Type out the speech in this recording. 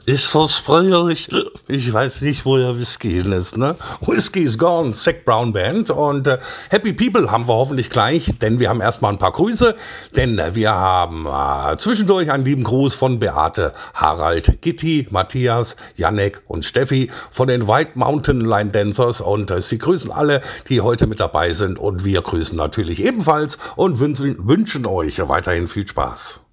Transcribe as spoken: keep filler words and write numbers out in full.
Ich verspreche euch, ich weiß nicht, wo der Whisky hin ist, ne? Whisky is gone, Zac Brown Band und äh, Happy People haben wir hoffentlich gleich, denn wir haben erstmal ein paar Grüße, denn äh, wir haben äh, zwischendurch einen lieben Gruß von Beate, Harald, Gitti, Matthias, Janek und Steffi von den White Mountain Line Dancers und äh, sie grüßen alle, die heute mit dabei sind und wir grüßen natürlich ebenfalls und wünschen, wünschen euch weiterhin viel Spaß.